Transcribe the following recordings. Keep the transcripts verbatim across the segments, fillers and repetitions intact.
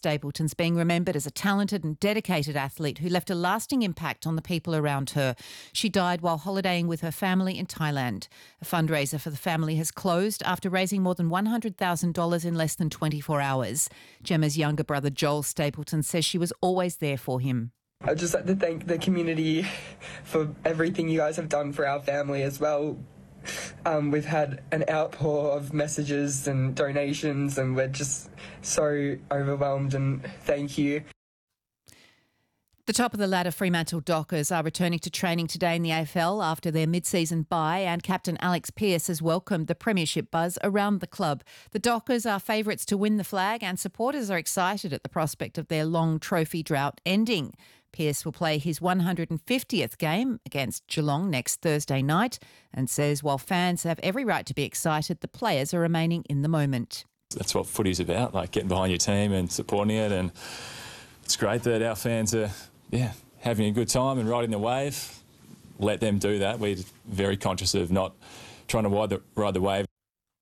Stapleton's being remembered as a talented and dedicated athlete who left a lasting impact on the people around her. She died while holidaying with her family in Thailand. A fundraiser for the family has closed after raising more than one hundred thousand dollars in less than twenty-four hours. Gemma's younger brother Joel Stapleton says she was always there for him. I'd just like to thank the community for everything you guys have done for our family as well. Um, we've had an outpour of messages and donations and we're just so overwhelmed, and thank you. The top of the ladder Fremantle Dockers are returning to training today in the A F L after their mid-season bye, and captain Alex Pearce has welcomed the premiership buzz around the club. The Dockers are favourites to win the flag, and supporters are excited at the prospect of their long trophy drought ending. Pearce will play his one hundred fiftieth game against Geelong next Thursday night and says while fans have every right to be excited, the players are remaining in the moment. That's what footy's about, like getting behind your team and supporting it, and it's great that our fans are yeah, having a good time and riding the wave. Let them do that. We're very conscious of not trying to ride the, ride the wave.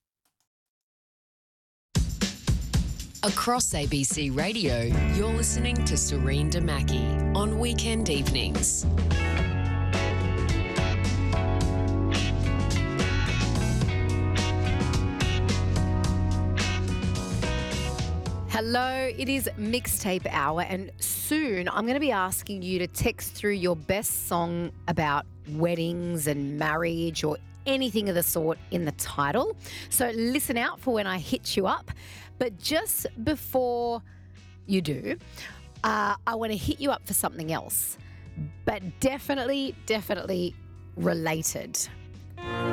Across A B C Radio, you're listening to Serene Damaki on weekend evenings. Hello, it is Mixtape Hour, and soon I'm going to be asking you to text through your best song about weddings and marriage or anything of the sort in the title. So listen out for when I hit you up. But just before you do, uh, I want to hit you up for something else, but definitely, definitely related.